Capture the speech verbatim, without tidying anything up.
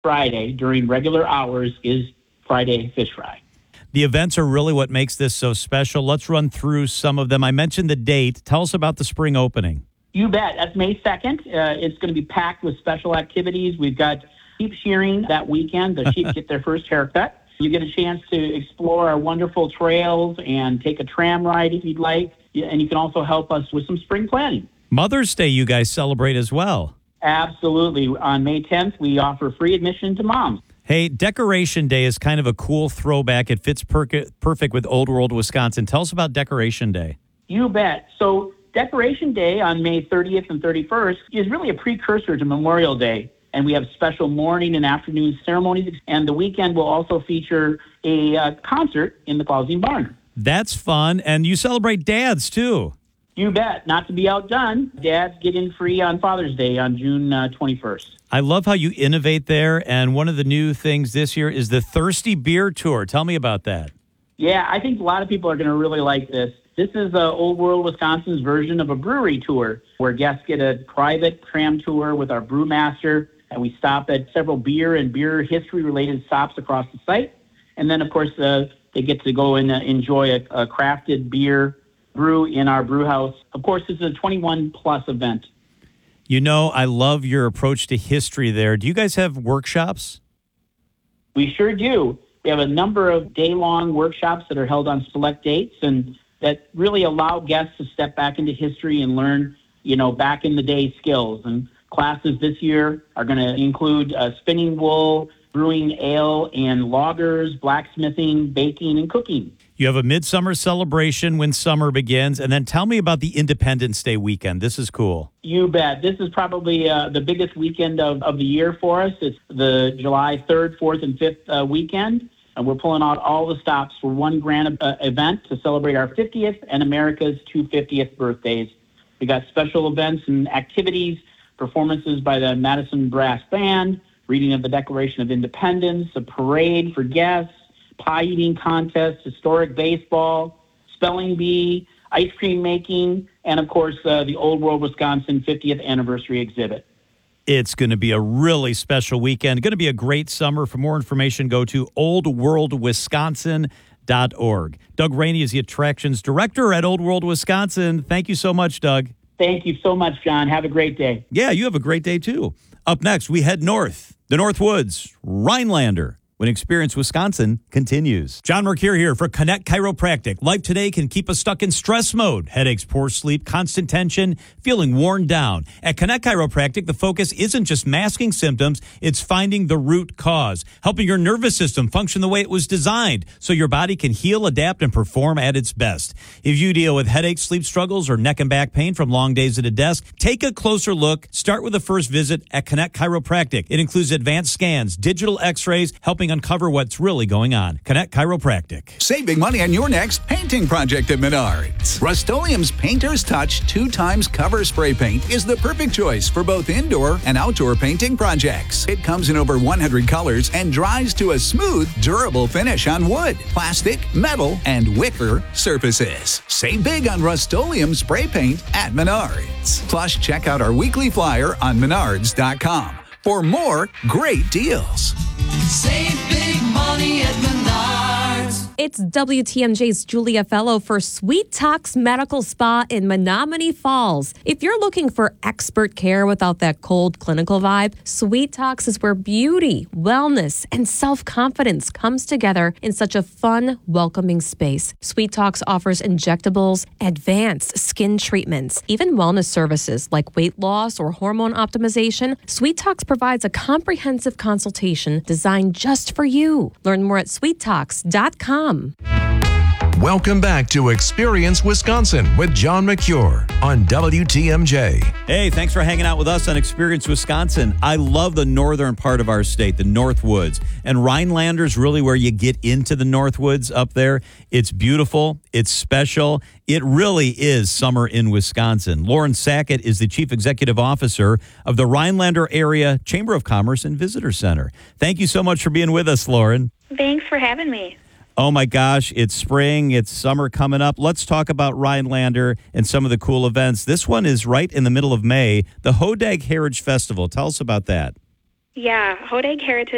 Friday during regular hours is Friday Fish Fry. The events are really what makes this so special. Let's run through some of them. I mentioned the date. Tell us about the spring opening. You bet. That's May second. Uh, it's going to be packed with special activities. We've got sheep shearing that weekend. The sheep get their first haircut. You get a chance to explore our wonderful trails and take a tram ride if you'd like. And you can also help us with some spring planning. Mother's Day you guys celebrate as well. Absolutely. On May tenth, we offer free admission to moms. Hey, Decoration Day is kind of a cool throwback. It fits per- perfect with Old World Wisconsin. Tell us about Decoration Day. You bet. So Decoration Day on May thirtieth and thirty-first is really a precursor to Memorial Day. And we have special morning and afternoon ceremonies. And the weekend will also feature a uh, concert in the Clausing Barn. That's fun. And you celebrate dads, too. You bet. Not to be outdone, dads get in free on Father's Day on June uh, twenty-first. I love how you innovate there. And one of the new things this year is the Thirsty Beer Tour. Tell me about that. Yeah, I think a lot of people are going to really like this. This is uh, Old World Wisconsin's version of a brewery tour where guests get a private tram tour with our brewmaster. And we stop at several beer and beer history-related stops across the site. And then, of course, uh, they get to go and uh, enjoy a, a crafted beer brew in our brew house. Of course, this is a twenty-one plus event. You know, I love your approach to history there. Do you guys have workshops? We sure do. We have a number of day-long workshops that are held on select dates and that really allow guests to step back into history and learn, you know, back in the day skills. And classes this year are going to include uh, spinning wool, brewing ale and lagers, blacksmithing, baking, and cooking. You have a midsummer celebration when summer begins. And then tell me about the Independence Day weekend. This is cool. You bet. This is probably uh, the biggest weekend of, of the year for us. It's the July third, fourth, and fifth uh, weekend. And we're pulling out all the stops for one grand uh, event to celebrate our fiftieth and America's two hundred fiftieth birthdays. We got special events and activities, performances by the Madison Brass Band, reading of the Declaration of Independence, a parade for guests, pie eating contest, historic baseball, spelling bee, ice cream making, and of course uh, the Old World Wisconsin fiftieth anniversary exhibit. It's going to be a really special weekend. Going to be a great summer. For more information, go to old world wisconsin dot org. Doug Rainey is the attractions director at Old World Wisconsin. Thank you so much, Doug. Thank you so much, John. Have a great day. Yeah, you have a great day, too. Up next, we head north, the Northwoods, Rhinelander, when Experience Wisconsin continues. John Mercure here for Connect Chiropractic. Life today can keep us stuck in stress mode. Headaches, poor sleep, constant tension, feeling worn down. At Connect Chiropractic, the focus isn't just masking symptoms, it's finding the root cause, helping your nervous system function the way it was designed so your body can heal, adapt, and perform at its best. If you deal with headaches, sleep struggles, or neck and back pain from long days at a desk, take a closer look. Start with a first visit at Connect Chiropractic. It includes advanced scans, digital x-rays, helping uncover what's really going on. Connect Chiropractic. Save big money on your next painting project at Menards. Rust-Oleum's Painter's Touch two times cover spray paint is the perfect choice for both indoor and outdoor painting projects. It comes in over one hundred colors and dries to a smooth, durable finish on wood, plastic, metal, and wicker surfaces. Save big on Rust-Oleum spray paint at Menards. Plus, check out our weekly flyer on menards dot com for more great deals. Save big money at Menards. It's W T M J's Julia Fellow for Sweet Talks Medical Spa in Menominee Falls. If you're looking for expert care without that cold clinical vibe, Sweet Talks is where beauty, wellness, and self-confidence comes together in such a fun, welcoming space. Sweet Talks offers injectables, advanced skin treatments, even wellness services like weight loss or hormone optimization. Sweet Talks provides a comprehensive consultation designed just for you. Learn more at sweet talks dot com. Welcome back to Experience Wisconsin with John Mercure on W T M J. Hey, thanks for hanging out with us on Experience Wisconsin. I love the northern part of our state, the Northwoods. And Rhinelander's really where you get into the Northwoods up there. It's beautiful. It's special. It really is summer in Wisconsin. Lauren Sackett is the Chief Executive Officer of the Rhinelander Area Chamber of Commerce and Visitor Center. Thank you so much for being with us, Lauren. Thanks for having me. Oh, my gosh, it's spring, it's summer coming up. Let's talk about Rhinelander and some of the cool events. This one is right in the middle of May, the Hodag Heritage Festival. Tell us about that. Yeah, Hodag Heritage